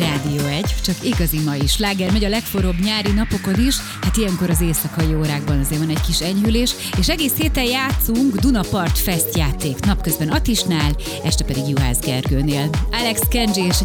Rádió 1, csak igazi mai sláger megy a legforróbb nyári napokon is, hát ilyenkor az éjszakai órákban azért van egy kis enyhülés, és egész héten játszunk Dunapart Fest játék, napközben Atisnál, este pedig Juhász Gergőnél. Alex Kenji és